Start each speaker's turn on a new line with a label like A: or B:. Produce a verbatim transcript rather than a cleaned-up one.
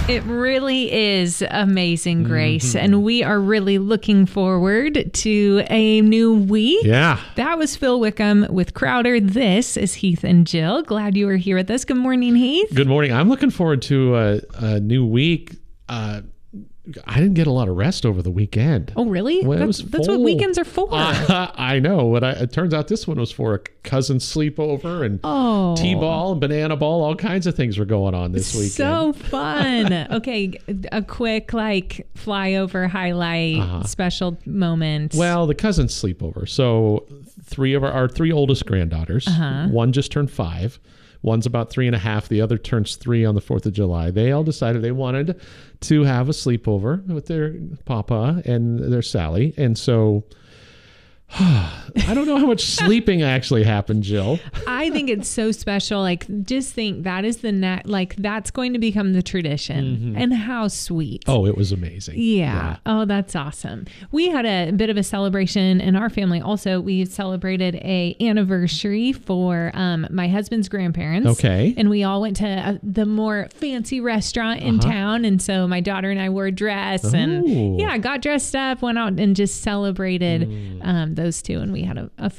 A: It really is Amazing Grace, mm-hmm. and we are really looking forward to a new week.
B: Yeah.
A: That was Phil Wickham with Crowder. This is Heath and Jill. Glad you were here with us. Good morning, Heath.
B: Good morning. I'm looking forward to a, a new week. Uh, I didn't get a lot of rest over the weekend.
A: Oh, really?
B: Well,
A: that's, that's what weekends are for.
B: Uh, I know. But I, it turns out this one was for a cousin sleepover and
A: oh.
B: T-ball and banana ball. All kinds of things were going on this weekend.
A: So fun. Okay. A quick like flyover highlight, uh-huh. special moment.
B: Well, the cousin sleepover. So three of our, our three oldest granddaughters, uh-huh. one just turned five. One's about three and a half. The other turns three on the fourth of July. They all decided they wanted to have a sleepover with their papa and their Sally. And so I don't know how much sleeping actually happened, Jill.
A: I think it's so special. Like, just think that is the net, like, that's going to become the tradition. Mm-hmm. And how sweet.
B: Oh, it was amazing.
A: Yeah.
B: yeah.
A: Oh, that's awesome. We had a bit of a celebration in our family. Also, we celebrated a anniversary for um, my husband's grandparents.
B: Okay.
A: And we all went to uh, the more fancy restaurant in uh-huh. town. And so my daughter and I wore a dress Ooh. and yeah, got dressed up, went out and just celebrated mm. um, those two, and we had a, a